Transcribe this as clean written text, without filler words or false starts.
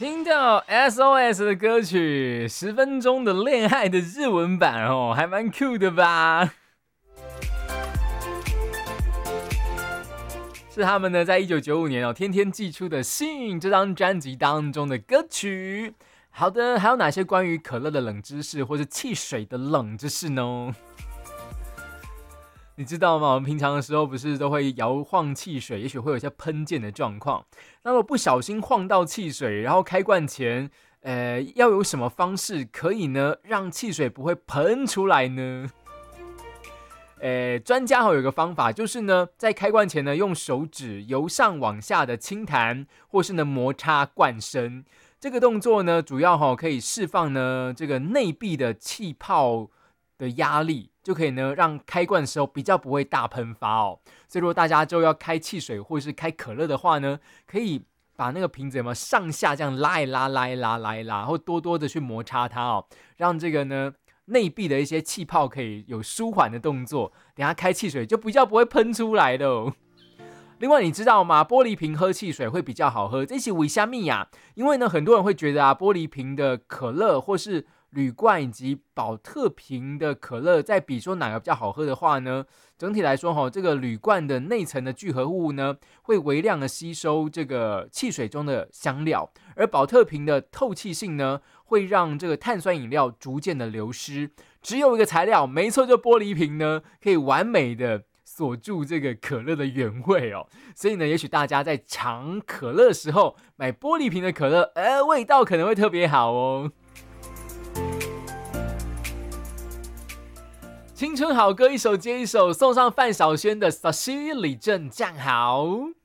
听到 SOS 的歌曲，10分钟的恋爱的日文版哦，还蛮 Q 的吧？是他们呢在1995年哦天天寄出的《信》这张专辑当中的歌曲。好的，还有哪些关于可乐的冷知识，或是汽水的冷知识呢？你知道吗？我们平常的时候不是都会摇晃汽水，也许会有一些喷溅的状况。那如果不小心晃到汽水，然后开罐前，要有什么方式可以呢让汽水不会喷出来呢？专家有一个方法，就是呢，在开罐前呢，用手指由上往下的轻弹，或是呢摩擦罐身。这个动作呢，主要可以释放呢这个内壁的气泡的压力，就可以呢让开罐的时候比较不会大喷发哦。所以如果大家就要开汽水或是开可乐的话呢，可以把那个瓶子有没有上下这样拉一拉，拉一拉，拉一拉，然后多多的去摩擦它哦，让这个呢内壁的一些气泡可以有舒缓的动作，等下开汽水就比较不会喷出来的哦。另外你知道吗？玻璃瓶喝汽水会比较好喝，这是为什么呀？因为呢，很多人会觉得啊，玻璃瓶的可乐或是铝罐以及保特瓶的可乐，在比说哪个比较好喝的话呢，整体来说这个铝罐的内层的聚合物呢，会微量的吸收这个汽水中的香料，而保特瓶的透气性呢，会让这个碳酸饮料逐渐的流失。只有一个材料，没错，就玻璃瓶呢，可以完美的锁住这个可乐的原味哦。所以呢，也许大家在尝可乐的时候买玻璃瓶的可乐，味道可能会特别好哦。青春好歌一首接一首，送上范晓萱的《Sashi 李正站好》。